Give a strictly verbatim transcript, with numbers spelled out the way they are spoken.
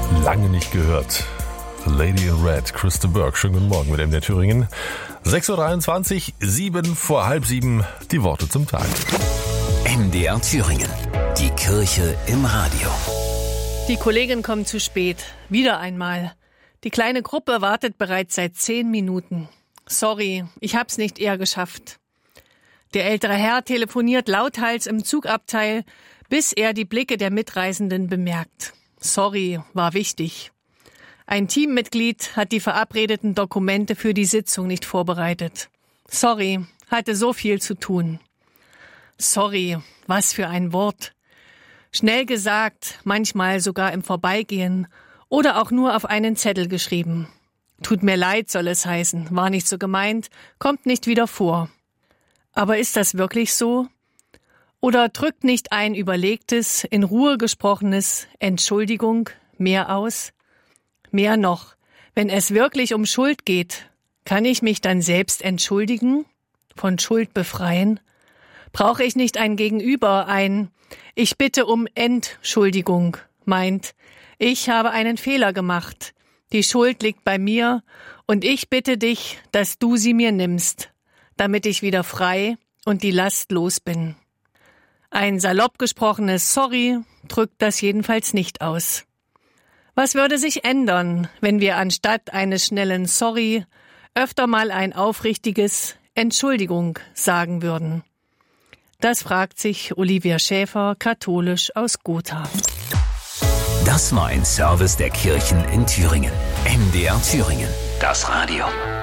Lange nicht gehört. Lady in Red, Krista Burke. Schönen guten Morgen mit M D R Thüringen. sechs Uhr dreiundzwanzig, sieben vor halb sieben, die Worte zum Tag. M D R Thüringen, die Kirche im Radio. Die Kollegin kommt zu spät. Wieder einmal. Die kleine Gruppe wartet bereits seit zehn Minuten. Sorry, ich hab's nicht eher geschafft. Der ältere Herr telefoniert lauthals im Zugabteil, bis er die Blicke der Mitreisenden bemerkt. Sorry, war wichtig. Ein Teammitglied hat die verabredeten Dokumente für die Sitzung nicht vorbereitet. Sorry, hatte so viel zu tun. Sorry, was für ein Wort. Schnell gesagt, manchmal sogar im Vorbeigehen oder auch nur auf einen Zettel geschrieben. Tut mir leid, soll es heißen, war nicht so gemeint, kommt nicht wieder vor. Aber ist das wirklich so? Oder drückt nicht ein überlegtes, in Ruhe gesprochenes Entschuldigung mehr aus? Mehr noch, wenn es wirklich um Schuld geht, kann ich mich dann selbst entschuldigen, von Schuld befreien? Brauche ich nicht ein Gegenüber, ein Ich bitte um Entschuldigung, meint, ich habe einen Fehler gemacht, die Schuld liegt bei mir und ich bitte dich, dass du sie mir nimmst, damit ich wieder frei und die Last los bin. Ein salopp gesprochenes Sorry drückt das jedenfalls nicht aus. Was würde sich ändern, wenn wir anstatt eines schnellen Sorry öfter mal ein aufrichtiges Entschuldigung sagen würden? Das fragt sich Olivia Schäfer, katholisch aus Gotha. Das war ein Service der Kirchen in Thüringen. M D R Thüringen, das Radio.